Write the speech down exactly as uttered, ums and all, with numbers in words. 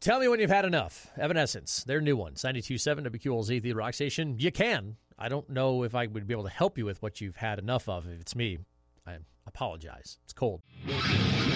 Tell me when you've had enough. Evanescence, their new ones, ninety-two point seven W Q L Z, the Rock Station. You can. I don't know if I would be able to help you with what you've had enough of. If it's me, I apologize. It's cold.